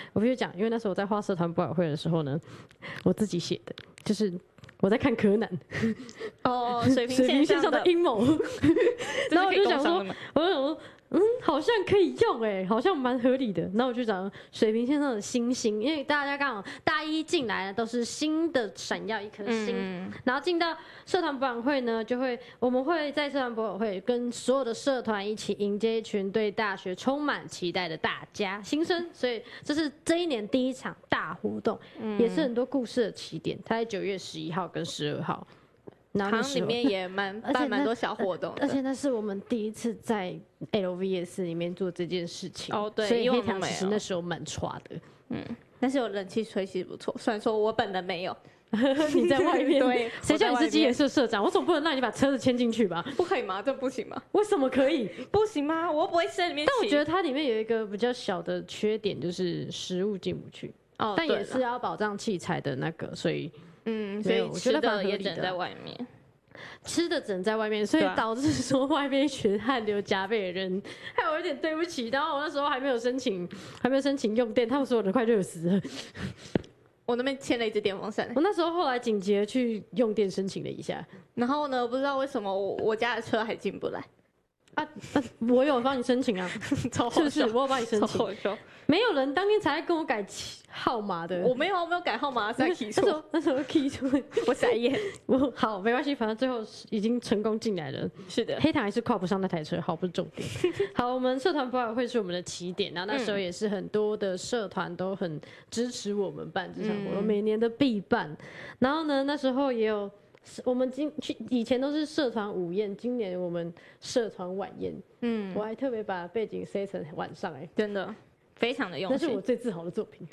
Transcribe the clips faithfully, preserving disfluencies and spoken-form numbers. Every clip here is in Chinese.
我必须讲，因为那时候我在画社团博览会的时候呢，我自己写的，就是我在看柯南， 哦，水平水平线上的的阴谋，然后我就想说，我就想说。嗯，好像可以用哎、欸，好像蛮合理的。然后我就讲水平线上的星星，因为大家刚好大一进来的都是新的闪耀一颗星，嗯、然后进到社团博览会呢，就会我们会在社团博览会跟所有的社团一起迎接一群对大学充满期待的大家新生，所以这是这一年第一场大活动，嗯、也是很多故事的起点。它在九月十一号跟十二号。 然后里面也蛮办蛮多小活动的， 而且那是我们第一次在 L V S 里面做这件事情哦，对， 所以黑糖其实那时候蛮差的， 嗯，但是有冷气吹其实不错，虽然说我本人没有， 你在外面， 对， 谁叫你是基研社社长？我总不能让你把车子牵进去吧？ 不可以吗？这不行吗？ 为什么可以？ 不行吗？我不会在里面。 但我觉得它里面有一个比较小的缺点，就是食物进不去，哦，但也是要保障器材的那个，所以嗯，所以我觉得也只能在外面。 吃的只能在外面，所以导致说外面一群汗流浃背的人，害我有点对不起。然后我那时候还没有申请，还没有申请用电，他们所有人快热死了。 我那边牵了一只电风扇， 我那时候后来紧急的去用电申请了一下， 然后呢，不知道为什么我我家的车还进不来。 啊，啊我有帮你申请啊，是不是？我有帮你申请。没有人当天才跟我改号码的， 我没有，我没有改号码，是在 key 错。 那时候 key 错， 我傻眼。 我好，没关系，反正最后已经成功进来了。 是的， 黑糖还是跨不上那台车，好，不是重点。好，我们社团博览会是我们的起点，然后那时候也是很多的社团都很支持我们办这场活动，嗯、每年的必办。然后呢，那时候也有。我们今以前都是社团午宴，今年我们社团晚宴。嗯，我还特别把背景塞成晚上、欸，哎， 真的非常的用心， 那是我最自豪的作品。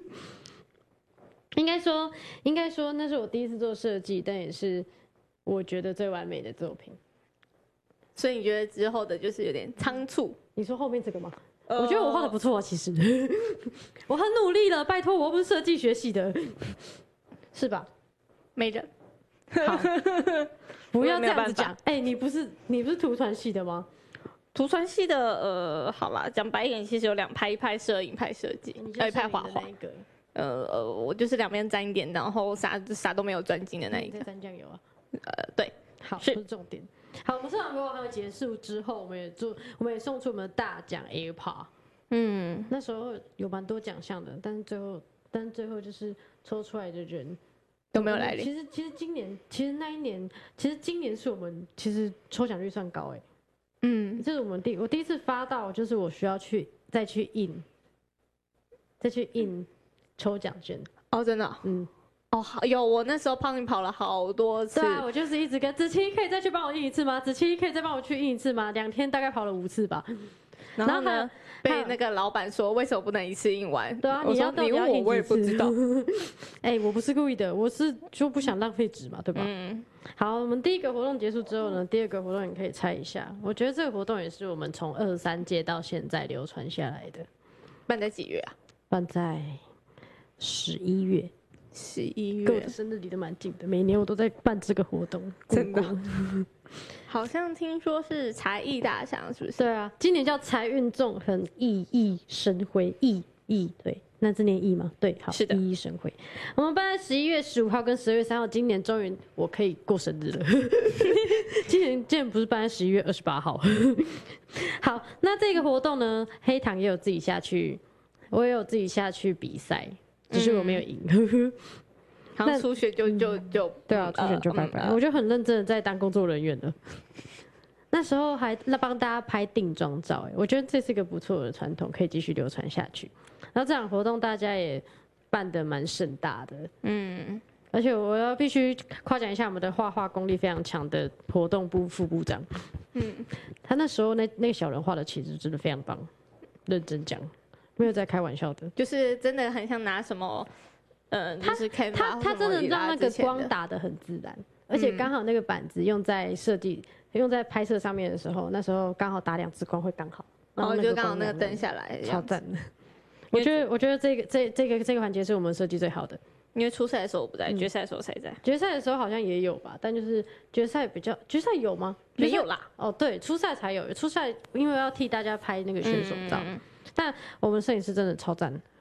应该说，应该说那是我第一次做设计，但也是我觉得最完美的作品。 所以你觉得之后的就是有点仓促？ 你说后面这个吗？呃、我觉得我画的不错啊，其实我很努力了，拜托，我又不是设计学系的，是吧？ 没人。 好，不要这样子讲。哎、欸，你不是你不是图传系的吗？ 图传系的，呃，好啦，讲白一点，其实有两派，一派摄影，一派设计，一派画画。呃呃，我就是两边沾一点，然后啥啥都没有专精的那一个。 在沾酱油啊？ 呃，对， 好，是重点。好，我们社团活动结束之后，我们也做，我们也送出我们的大奖 AirPod。嗯，那时候有蛮多奖项的，但是最后，但是最后就是抽出来的人。 都没有来临。 其实其实今年，其实那一年，其实今年是我们其实抽奖率算高哎、欸。嗯，这是我们第我第一次发到，就是我需要去再去印，再去印抽奖券。 哦，真的、哦。嗯。哦，好有我那时候帮你跑了好多次。 对啊，我就是一直跟子琪可以再去帮我印一次吗？子琪可以再帮我去印一次吗？两天大概跑了五次吧。 然后呢？被那个老板说为什么不能一次印完？ 对啊，你要你问我我也不知道。 哎、欸，我不是故意的，我是就不想浪费纸嘛，对吧？嗯。好，我们第一个活动结束之后呢，第二个活动你可以猜一下。我觉得这个活动也是我们从二三届到现在流传下来的。 办在几月啊？ 办在十一月。 十一月， 跟我的生日离得蛮近的，每年我都在办这个活动。 真的。好像听说是才艺大奖，是不是？ 对啊，今年叫财运纵横，熠熠生辉，熠熠对，那字念熠吗？对，好， 是的， 熠熠生辉。我们办在十一月十五号跟十二月三号，今年终于我可以过生日了。今年今年不是办在十一月二十八号。好，那这个活动呢，黑糖也有自己下去，我也有自己下去比赛，只是我没有赢。嗯好像初选就就就对啊，初选就拜拜、呃。我就很认真的在当工作人员了。那时候还帮大家拍定妆照，哎，我觉得这是一个不错的传统，可以继续流传下去。然后这场活动大家也办得蛮盛大的，嗯，而且我要必须夸奖一下我们的画画功力非常强的活动部副部长，嗯，他那时候那那个小人画的其实真的非常棒，认真讲，没有在开玩笑的， 就是真的很像拿什么。呃， 他就是他他真的让那个光打得很自然，而且刚好那个板子用在设计、嗯、用在拍摄上面的时候，那时候刚好打两次光会刚好， 然后就刚好那个灯下来， 超赞的。我觉得我觉得这个这这个这个环节是我们设计最好的， 因为初赛的时候我不在，决赛的时候才在。 决赛的时候好像也有吧，但就是决赛比较决赛有吗？ 没有啦。 哦，对，初赛才有，初赛因为要替大家拍那个选手照。嗯但我们摄影师真的超赞，